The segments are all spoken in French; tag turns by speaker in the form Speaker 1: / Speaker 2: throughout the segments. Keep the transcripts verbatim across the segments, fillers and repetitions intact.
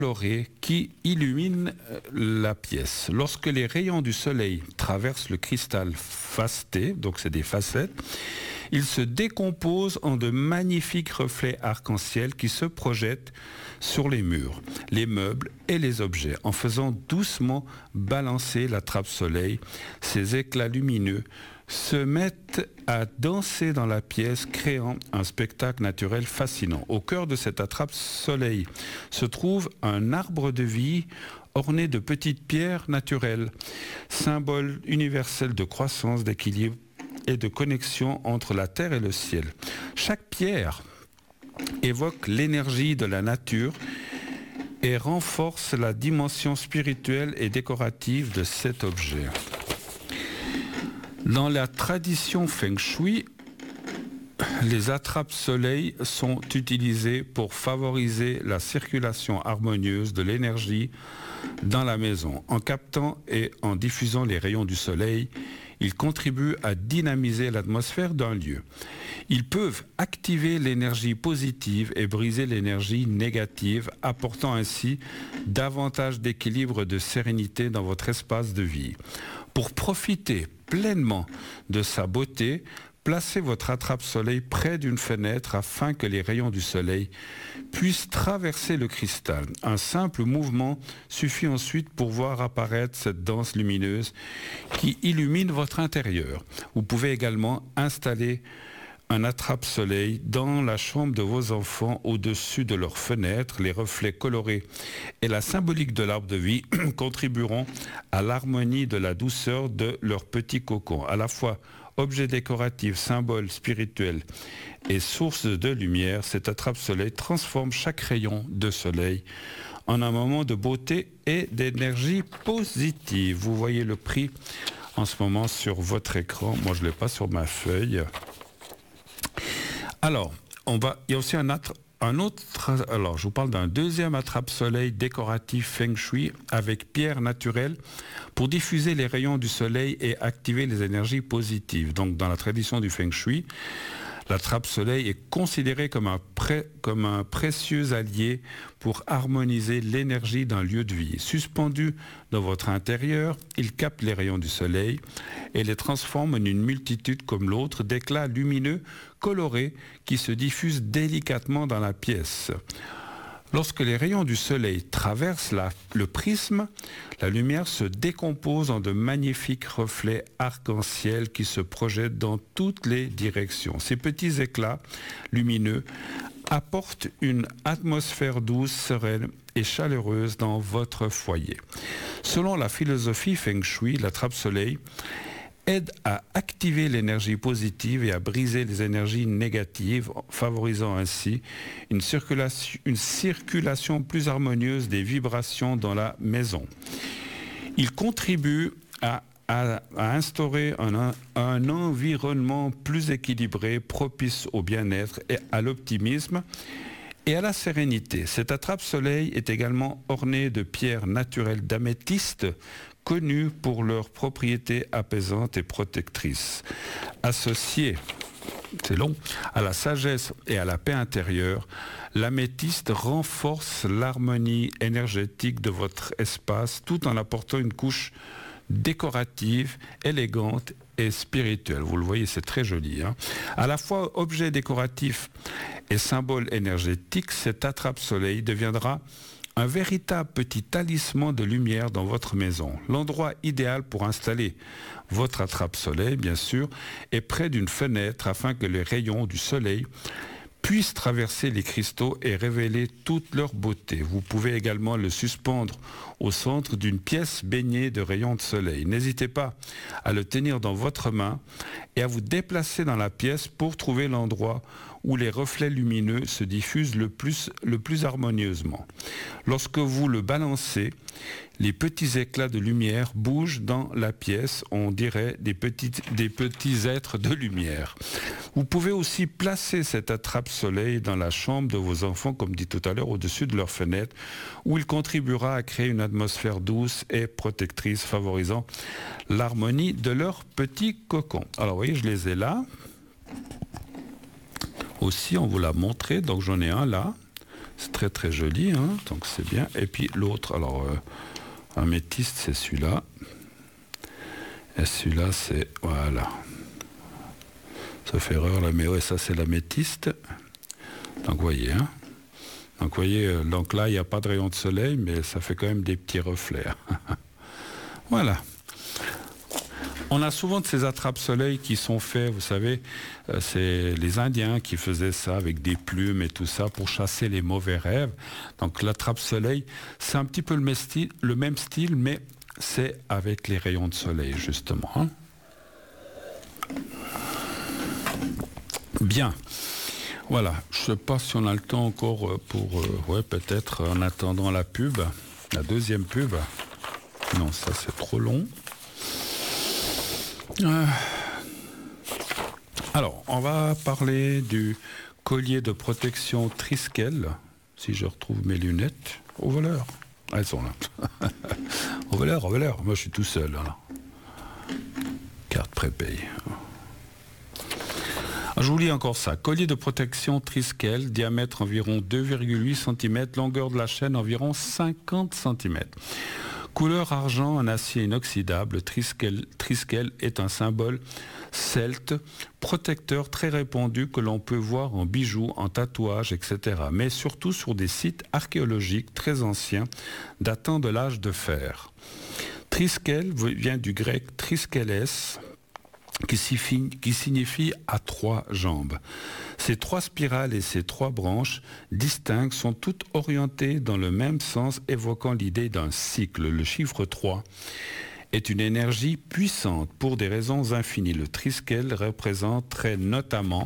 Speaker 1: colorés qui illuminent la pièce. Lorsque les rayons du soleil traversent le cristal fasté, donc c'est des facettes, ils se décomposent en de magnifiques reflets arc-en-ciel qui se projettent sur les murs, les meubles et les objets, en faisant doucement balancer la trappe-soleil. Ces éclats lumineux se mettent à danser dans la pièce, créant un spectacle naturel fascinant. Au cœur de cette attrape-soleil se trouve un arbre de vie orné de petites pierres naturelles, symbole universel de croissance, d'équilibre et de connexion entre la terre et le ciel. Chaque pierre évoque l'énergie de la nature et renforce la dimension spirituelle et décorative de cet objet. Dans la tradition Feng Shui, les attrapes-soleil sont utilisées pour favoriser la circulation harmonieuse de l'énergie dans la maison. En captant et en diffusant les rayons du soleil, ils contribuent à dynamiser l'atmosphère d'un lieu. Ils peuvent activer l'énergie positive et briser l'énergie négative, apportant ainsi davantage d'équilibre et de sérénité dans votre espace de vie. Pour profiter pleinement de sa beauté, placez votre attrape-soleil près d'une fenêtre afin que les rayons du soleil puissent traverser le cristal. Un simple mouvement suffit ensuite pour voir apparaître cette danse lumineuse qui illumine votre intérieur. Vous pouvez également installer un attrape-soleil dans la chambre de vos enfants au-dessus de leurs fenêtres. Les reflets colorés et la symbolique de l'arbre de vie contribueront à l'harmonie de la douceur de leur petit cocon. À la fois objet décoratif, symbole spirituel et source de lumière, cet attrape-soleil transforme chaque rayon de soleil en un moment de beauté et d'énergie positive. Vous voyez le prix en ce moment sur votre écran. Moi, je ne l'ai pas sur ma feuille. Alors, on va, il y a aussi un, attra, un autre, alors je vous parle d'un deuxième attrape-soleil décoratif Feng Shui avec pierre naturelle pour diffuser les rayons du soleil et activer les énergies positives. Donc dans la tradition du Feng Shui, l'attrape-soleil est considéré comme un, pré, comme un précieux allié pour harmoniser l'énergie d'un lieu de vie. Suspendu dans votre intérieur, il capte les rayons du soleil et les transforme en une multitude comme l'autre d'éclats lumineux colorés qui se diffusent délicatement dans la pièce. Lorsque les rayons du soleil traversent la, le prisme, la lumière se décompose en de magnifiques reflets arc-en-ciel qui se projettent dans toutes les directions. Ces petits éclats lumineux apportent une atmosphère douce, sereine et chaleureuse dans votre foyer. Selon la philosophie Feng Shui, l'attrape-soleil aide à activer l'énergie positive et à briser les énergies négatives, favorisant ainsi une circulation, une circulation plus harmonieuse des vibrations dans la maison. Il contribue à, à, à instaurer un, un environnement plus équilibré, propice au bien-être et à l'optimisme et à la sérénité. Cet attrape-soleil est également orné de pierres naturelles d'améthyste, connues pour leurs propriétés apaisantes et protectrices. Associé, c'est long, à la sagesse et à la paix intérieure, l'améthyste renforce l'harmonie énergétique de votre espace tout en apportant une couche décorative, élégante et spirituelle. Vous le voyez, c'est très joli. Hein. À la fois objet décoratif et symbole énergétique, cet attrape-soleil deviendra un véritable petit talisman de lumière dans votre maison. L'endroit idéal pour installer votre attrape-soleil, bien sûr, est près d'une fenêtre afin que les rayons du soleil puissent traverser les cristaux et révéler toute leur beauté. Vous pouvez également le suspendre au centre d'une pièce baignée de rayons de soleil. N'hésitez pas à le tenir dans votre main et à vous déplacer dans la pièce pour trouver l'endroit où les reflets lumineux se diffusent le plus, le plus harmonieusement. Lorsque vous le balancez, les petits éclats de lumière bougent dans la pièce, on dirait des petits, des petits êtres de lumière. Vous pouvez aussi placer cette attrape-soleil dans la chambre de vos enfants, comme dit tout à l'heure, au-dessus de leur fenêtre, où il contribuera à créer une atmosphère douce et protectrice, favorisant l'harmonie de leur petit cocon. Alors, vous voyez, je les ai là. Aussi, on vous l'a montré, donc j'en ai un là. C'est très très joli, hein, donc c'est bien. Et puis l'autre, alors euh, améthyste, c'est celui-là. Et celui-là, c'est, voilà. Ça fait erreur là, mais ouais, ça c'est l'améthyste. Donc vous voyez, hein. Donc vous voyez, donc là, il n'y a pas de rayon de soleil, mais ça fait quand même des petits reflets. Voilà. On a souvent de ces attrape-soleil qui sont faits, vous savez, euh, c'est les Indiens qui faisaient ça avec des plumes et tout ça pour chasser les mauvais rêves. Donc l'attrape-soleil, c'est un petit peu le même style, le même style mais c'est avec les rayons de soleil, justement. Hein. Bien. Voilà. Je ne sais pas si on a le temps encore pour... Euh, ouais, peut-être en attendant la pub, la deuxième pub. Non, ça c'est trop long. Euh, alors, on va parler du collier de protection Triskel, si je retrouve mes lunettes. Au voleur. Elles sont là. Au voleur, au voleur. Moi, je suis tout seul. Là. Carte prépay. Je vous lis encore ça. Collier de protection Triskel, diamètre environ deux virgule huit centimètres, longueur de la chaîne environ cinquante centimètres. Couleur argent en acier inoxydable, Triskel, Triskel est un symbole celte, protecteur très répandu que l'on peut voir en bijoux, en tatouages, et cetera. Mais surtout sur des sites archéologiques très anciens, datant de l'âge de fer. Triskel vient du grec triskeles, qui signifie, qui signifie à trois jambes. Ces trois spirales et ces trois branches distinctes sont toutes orientées dans le même sens, évoquant l'idée d'un cycle. Le chiffre trois est une énergie puissante pour des raisons infinies. Le Triskel représenterait notamment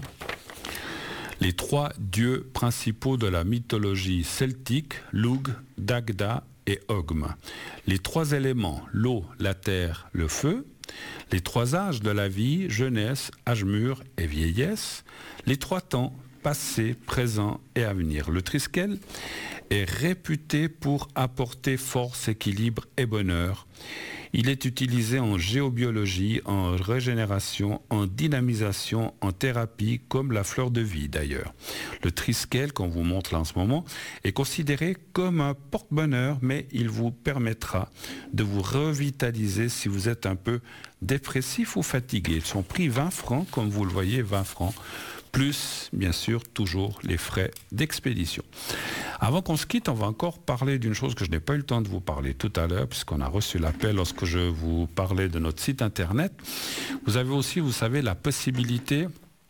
Speaker 1: les trois dieux principaux de la mythologie celtique, Lugh, Dagda et Ogm. Les trois éléments, l'eau, la terre, le feu. Les trois âges de la vie, jeunesse, âge mûr et vieillesse. Les trois temps, passé, présent et avenir. Le Triskel est réputé pour apporter force, équilibre et bonheur. Il est utilisé en géobiologie, en régénération, en dynamisation, en thérapie, comme la fleur de vie d'ailleurs. Le Triskel, qu'on vous montre là en ce moment, est considéré comme un porte-bonheur, mais il vous permettra de vous revitaliser si vous êtes un peu dépressif ou fatigué. Son prix vingt francs, comme vous le voyez, vingt francs, plus bien sûr toujours les frais d'expédition. Avant qu'on se quitte, on va encore parler d'une chose que je n'ai pas eu le temps de vous parler tout à l'heure, puisqu'on a reçu l'appel lorsque je vous parlais de notre site internet. Vous avez aussi, vous savez, la possibilité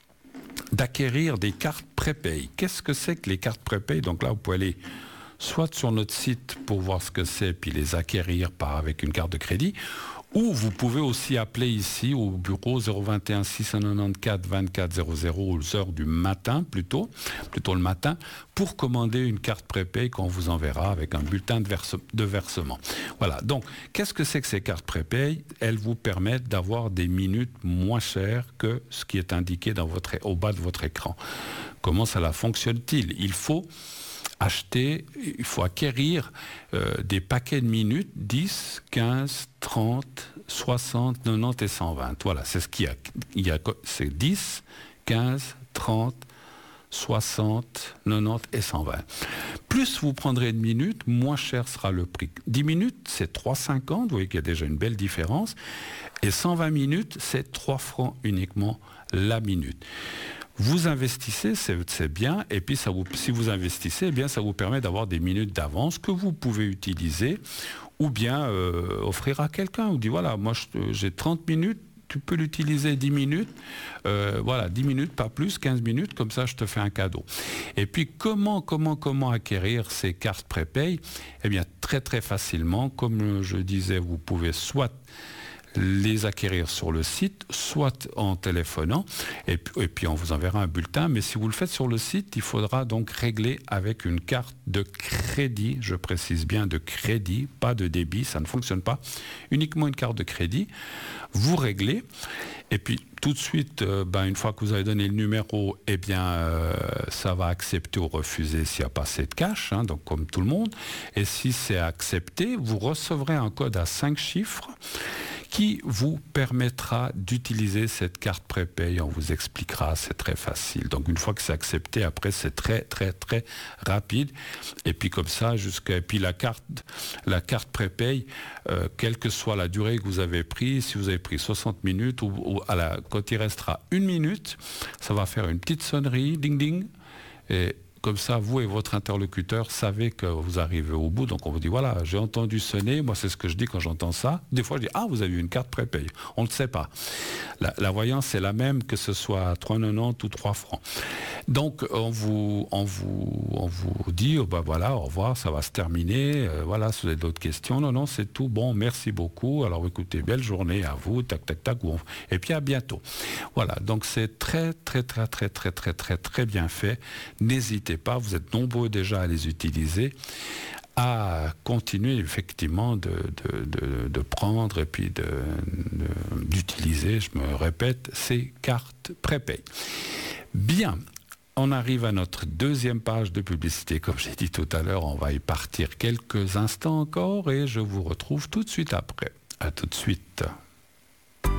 Speaker 1: d'acquérir des cartes prépay. Qu'est-ce que c'est que les cartes prépay? Donc là, vous pouvez aller soit sur notre site pour voir ce que c'est, puis les acquérir par, avec une carte de crédit, ou vous pouvez aussi appeler ici au bureau zéro vingt et un six cent quatre-vingt-quatorze vingt-quatre zéro zéro aux heures du matin plutôt, plutôt le matin, pour commander une carte prépay qu'on vous enverra avec un bulletin de, verse, de versement. Voilà, donc qu'est-ce que c'est que ces cartes prépay? Elles vous permettent d'avoir des minutes moins chères que ce qui est indiqué dans votre, au bas de votre écran. Comment cela fonctionne-t-il? Il faut acheter, il faut acquérir euh, des paquets de minutes, dix, quinze, trente, soixante, quatre-vingt-dix et cent vingt. Voilà, c'est ce qu'il y a. Il y a c'est dix, quinze, trente, soixante, quatre-vingt-dix et cent vingt. Plus vous prendrez de minutes, moins cher sera le prix. dix minutes, c'est trois virgule cinquante, vous voyez qu'il y a déjà une belle différence. Et cent vingt minutes, c'est trois francs uniquement la minute. Vous investissez, c'est bien, et puis ça vous, si vous investissez, eh bien, ça vous permet d'avoir des minutes d'avance que vous pouvez utiliser ou bien euh, offrir à quelqu'un. Vous dites, voilà, moi j'ai trente minutes, tu peux l'utiliser dix minutes, euh, voilà, dix minutes, pas plus, quinze minutes, comme ça je te fais un cadeau. Et puis comment, comment, comment acquérir ces cartes prépay? Eh bien, très très facilement, comme je disais, vous pouvez soit les acquérir sur le site, soit en téléphonant, et puis, et puis on vous enverra un bulletin. Mais si vous le faites sur le site, il faudra donc régler avec une carte de crédit, je précise bien de crédit, pas de débit, ça ne fonctionne pas, uniquement une carte de crédit. Vous réglez, et puis tout de suite, euh, ben, une fois que vous avez donné le numéro, eh bien, euh, ça va accepter ou refuser s'il n'y a pas assez de cash, hein, donc comme tout le monde. Et si c'est accepté, vous recevrez un code à cinq chiffres qui vous permettra d'utiliser cette carte prépay. On vous expliquera, c'est très facile. Donc une fois que c'est accepté, après c'est très très très rapide. Et puis comme ça, jusqu'à et puis la carte, la carte prépay, euh, quelle que soit la durée que vous avez prise, si vous avez pris soixante minutes ou, ou à la, quand il restera une minute, ça va faire une petite sonnerie, ding ding, et comme ça, vous et votre interlocuteur savez que vous arrivez au bout. Donc on vous dit, voilà, j'ai entendu sonner. Moi, c'est ce que je dis quand j'entends ça. Des fois, je dis, ah, vous avez eu une carte prépay. On ne le sait pas. La, la voyance, c'est la même que ce soit trois euros quatre-vingt-dix ou trois francs. Donc, on vous, on vous, on vous dit, oh, ben voilà, au revoir, ça va se terminer. Euh, voilà, si vous avez d'autres questions. Non, non, c'est tout. Bon, merci beaucoup. Alors, écoutez, belle journée à vous. Tac, tac, tac. Et puis, à bientôt. Voilà. Donc, c'est très, très, très, très, très, très, très, très bien fait. N'hésitez pas, vous êtes nombreux déjà à les utiliser, à continuer effectivement de, de, de, de prendre et puis de, de, d'utiliser, je me répète, ces cartes prépay. Bien, on arrive à notre deuxième page de publicité. Comme j'ai dit tout à l'heure, on va y partir quelques instants encore et je vous retrouve tout de suite après. À tout de suite.